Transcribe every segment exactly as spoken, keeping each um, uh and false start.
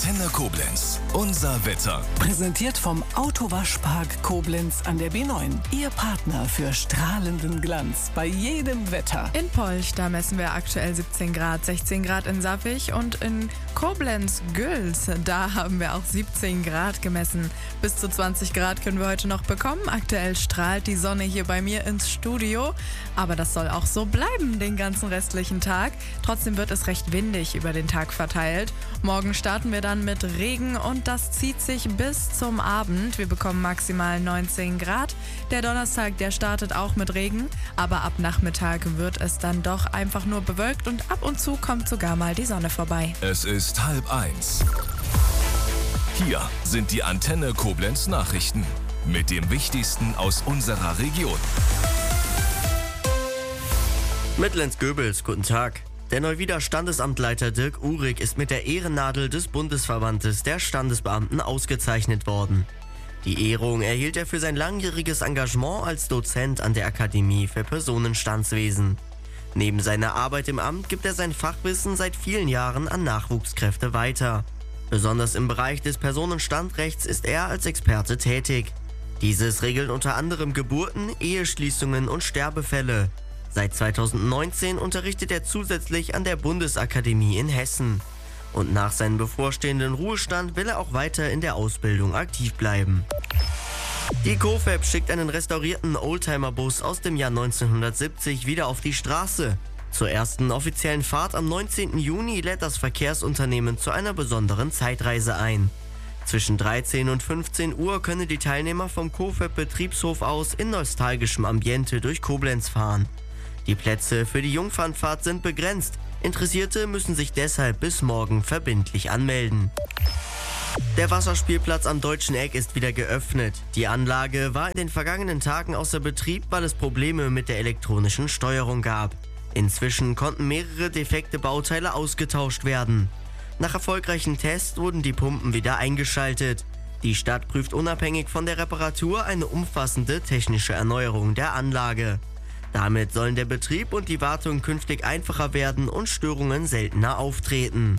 Antenne Koblenz. Unser Wetter. Präsentiert vom Autowaschpark Koblenz an der B neun. Ihr Partner für strahlenden Glanz bei jedem Wetter. In Polch, da messen wir aktuell siebzehn Grad, sechzehn Grad in Sappich und in Koblenz-Güls, da haben wir auch siebzehn Grad gemessen. Bis zu zwanzig Grad können wir heute noch bekommen. Aktuell strahlt die Sonne hier bei mir ins Studio, aber das soll auch so bleiben den ganzen restlichen Tag. Trotzdem wird es recht windig über den Tag verteilt. Morgen starten wir dann mit Regen und das zieht sich bis zum Abend. Wir bekommen maximal neunzehn Grad. Der Donnerstag, der startet auch mit Regen, aber ab Nachmittag wird es dann doch einfach nur bewölkt und ab und zu kommt sogar mal die Sonne vorbei. Es ist halb eins. Hier sind die Antenne Koblenz Nachrichten mit dem Wichtigsten aus unserer Region. Mittellenz-Göbels, guten Tag. Der Neuwieder Standesamtleiter Dirk Uhrig ist mit der Ehrennadel des Bundesverbandes der Standesbeamten ausgezeichnet worden. Die Ehrung erhielt er für sein langjähriges Engagement als Dozent an der Akademie für Personenstandswesen. Neben seiner Arbeit im Amt gibt er sein Fachwissen seit vielen Jahren an Nachwuchskräfte weiter. Besonders im Bereich des Personenstandrechts ist er als Experte tätig. Dieses regelt unter anderem Geburten, Eheschließungen und Sterbefälle. Seit zweitausendneunzehn unterrichtet er zusätzlich an der Bundesakademie in Hessen. Und nach seinem bevorstehenden Ruhestand will er auch weiter in der Ausbildung aktiv bleiben. Die Cofab schickt einen restaurierten Oldtimer-Bus aus dem Jahr neunzehnhundertsiebzig wieder auf die Straße. Zur ersten offiziellen Fahrt am neunzehnten Juni lädt das Verkehrsunternehmen zu einer besonderen Zeitreise ein. Zwischen dreizehn und fünfzehn Uhr können die Teilnehmer vom Cofab-Betriebshof aus in nostalgischem Ambiente durch Koblenz fahren. Die Plätze für die Jungfernfahrt sind begrenzt. Interessierte müssen sich deshalb bis morgen verbindlich anmelden. Der Wasserspielplatz am Deutschen Eck ist wieder geöffnet. Die Anlage war in den vergangenen Tagen außer Betrieb, weil es Probleme mit der elektronischen Steuerung gab. Inzwischen konnten mehrere defekte Bauteile ausgetauscht werden. Nach erfolgreichen Tests wurden die Pumpen wieder eingeschaltet. Die Stadt prüft unabhängig von der Reparatur eine umfassende technische Erneuerung der Anlage. Damit sollen der Betrieb und die Wartung künftig einfacher werden und Störungen seltener auftreten.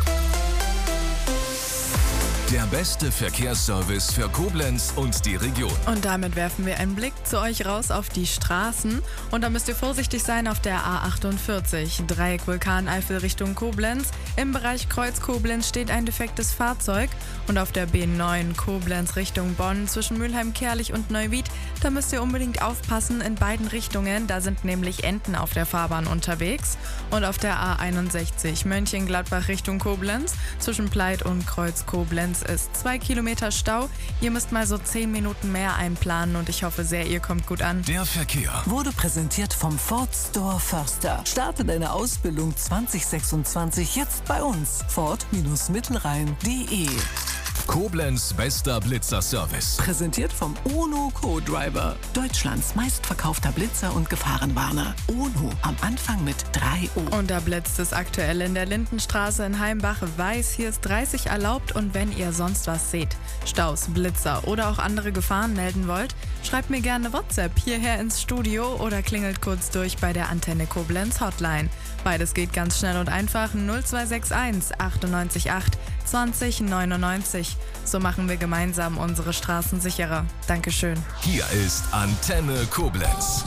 Der beste Verkehrsservice für Koblenz und die Region. Und damit werfen wir einen Blick zu euch raus auf die Straßen. Und da müsst ihr vorsichtig sein auf der A achtundvierzig, Dreieck Vulkaneifel Richtung Koblenz. Im Bereich Kreuz Koblenz steht ein defektes Fahrzeug. Und auf der B neun Koblenz Richtung Bonn zwischen Mülheim-Kerlich und Neuwied, da müsst ihr unbedingt aufpassen in beiden Richtungen. Da sind nämlich Enten auf der Fahrbahn unterwegs. Und auf der A einundsechzig Mönchengladbach Richtung Koblenz zwischen Pleit und Kreuz Koblenz ist zwei Kilometer Stau. Ihr müsst mal so zehn Minuten mehr einplanen und ich hoffe sehr, ihr kommt gut an. Der Verkehr Wurde präsentiert vom Ford Store Förster. Starte deine Ausbildung zwanzig sechsundzwanzig jetzt bei uns. Ford Mittelrhein punkt de. Koblenz bester Blitzerservice. Präsentiert vom UNO Co-Driver. Deutschlands meistverkaufter Blitzer und Gefahrenwarner. UNO am Anfang mit drei O. Und da blitzt es aktuell in der Lindenstraße in Heimbach-Weiß. Hier ist dreißig erlaubt und wenn ihr sonst was seht, Staus, Blitzer oder auch andere Gefahren melden wollt, schreibt mir gerne WhatsApp hierher ins Studio oder klingelt kurz durch bei der Antenne Koblenz Hotline. Beides geht ganz schnell und einfach null zwei sechs eins achtundneunzig acht zwanzig neunundneunzig. So machen wir gemeinsam unsere Straßen sicherer. Dankeschön. Hier ist Antenne Koblenz.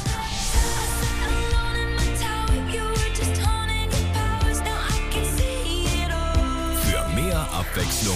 Für mehr Abwechslung